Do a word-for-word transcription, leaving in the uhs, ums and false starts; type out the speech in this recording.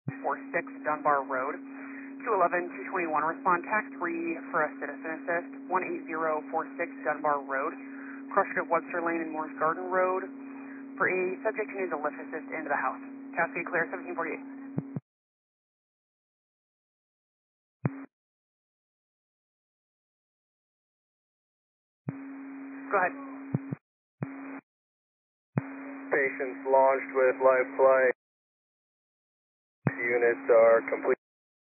forty-six Dunbar Road. two eleven two twenty-one, respond tax three for a citizen assist. one eight zero four six Dunbar Road. Crossroad of Webster Lane and Morris Garden Road. For a subject who needs a lift assist into the house. Cascade clear, seventeen forty-eight. Go ahead. Patients launched with life flight. Units are complete.